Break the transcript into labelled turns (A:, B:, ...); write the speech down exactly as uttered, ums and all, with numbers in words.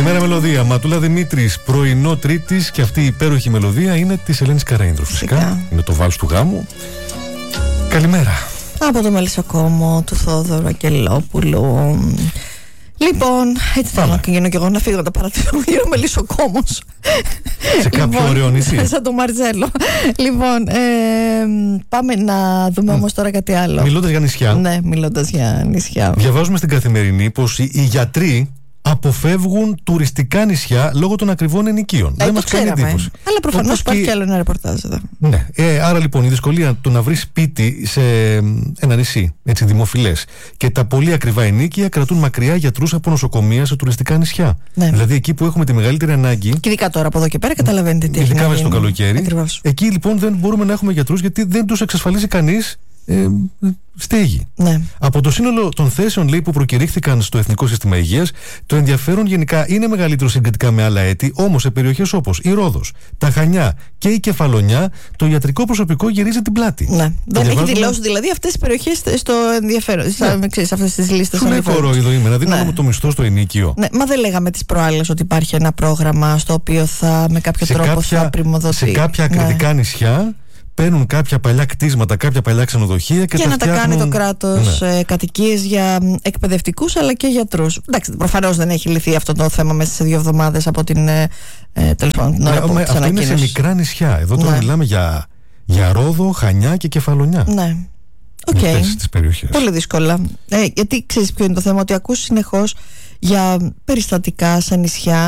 A: Καλημέρα μελωδία. Ματούλα Δημήτρης, πρωινό Τρίτης, και αυτή η υπέροχη μελωδία είναι της Ελένης Καραΐνδρου. Φυσικά είναι το βάλς του γάμου. Καλημέρα.
B: Από το Μελισσοκόμο του Θόδωρου Αγγελόπουλου. Λοιπόν, έτσι θέλω να γίνω και εγώ, να φύγω τα παραθύρια μου, γίνω Μελισσοκόμος.
A: Σε κάποιο λοιπόν, ωραίο νησί.
B: Σαν τον Μαρτζέλο. Λοιπόν, ε, πάμε να δούμε όμως τώρα κάτι άλλο.
A: Μιλώντας για νησιά.
B: Ναι, μιλώντας για νησιά.
A: Διαβάζουμε στην Καθημερινή πως οι, οι γιατροί αποφεύγουν τουριστικά νησιά λόγω των ακριβών ενοικίων.
B: Ε,
A: Δεν μας κάνει εντύπωση.
B: Αλλά προφανώς υπάρχει και άλλο ένα ρεπορτάζ εδώ.
A: Ναι. Ε, άρα λοιπόν η δυσκολία του να βρει σπίτι σε ένα νησί, έτσι δημοφιλές, και τα πολύ ακριβά ενοίκια κρατούν μακριά γιατρούς από νοσοκομεία σε τουριστικά νησιά. Ναι. Δηλαδή εκεί που έχουμε τη μεγαλύτερη ανάγκη.
B: Και ειδικά τώρα από εδώ και πέρα, καταλαβαίνετε τι.
A: Ειδικά μέσα στο καλοκαίρι.
B: Ακριβώς.
A: Εκεί λοιπόν δεν μπορούμε να έχουμε γιατρούς γιατί δεν τους εξασφαλίζει κανείς Ε, στέγη.
B: Ναι.
A: Από το σύνολο των θέσεων, λέει, που προκηρύχθηκαν στο Εθνικό Σύστημα Υγείας, το ενδιαφέρον γενικά είναι μεγαλύτερο συγκριτικά με άλλα έτη, όμως σε περιοχές όπως η Ρόδος, τα Χανιά και η Κεφαλονιά, το ιατρικό προσωπικό γυρίζει την πλάτη.
B: Ναι. Δεν
A: διαβάζουμε...
B: έχει δηλώσει δηλαδή αυτές τις περιοχές στο ενδιαφέρον. Ναι. Στα, ξέρεις, αυτές τις λίστες.
A: Σου λέει κορόιδο είμαι, να δίνουμε ναι. το μισθό στο ενοίκιο.
B: Ναι, μα δεν λέγαμε τις προάλλες ότι υπάρχει ένα πρόγραμμα στο οποίο θα με κάποιο
A: σε
B: τρόπο
A: κάποια,
B: θα πρημοδοτεί.
A: Σε κάποια ακριτικά ναι. νησιά. Παίρνουν κάποια παλιά κτίσματα, κάποια παλιά ξενοδοχεία και,
B: και
A: τα
B: να
A: φτιάχνουν...
B: τα κάνει το κράτος
A: ναι.
B: ε, κατοικίες για εκπαιδευτικούς αλλά και γιατρούς. Εντάξει, προφανώς δεν έχει λυθεί αυτό το θέμα μέσα σε δύο εβδομάδες από την ε, ε, τέλος πάντων την ώρα που της
A: αυτό είναι σε μικρά νησιά. Εδώ τώρα ναι. μιλάμε για, για Ρόδο, Χανιά και Κεφαλονιά.
B: Ναι. Οκ. Okay.
A: Τις περιοχές.
B: Πολύ δύσκολα. Ε, γιατί ξέρεις ποιο είναι το θέμα, ότι ακούς συνεχώς για περιστατικά σε νησιά